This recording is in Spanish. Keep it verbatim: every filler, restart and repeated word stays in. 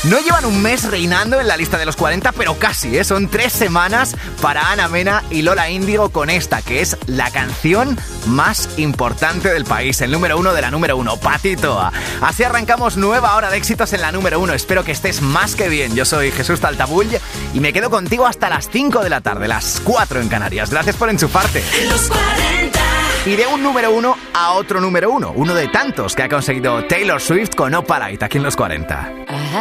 No llevan un mes reinando en la lista de los cuarenta, pero casi, ¿eh? Son tres semanas para Ana Mena y Lola Índigo con esta, que es la canción más importante del país, el número uno de la número uno, Patito. Así arrancamos nueva hora de éxitos en la número uno. Espero que estés más que bien. Yo soy Jesús Taltabull y me quedo contigo hasta las cinco de la tarde, las cuatro en Canarias. Gracias por enchufarte. Los cuarenta. Y de un número uno a otro número uno, uno de tantos que ha conseguido Taylor Swift con Opalite aquí en los cuarenta. Ajá.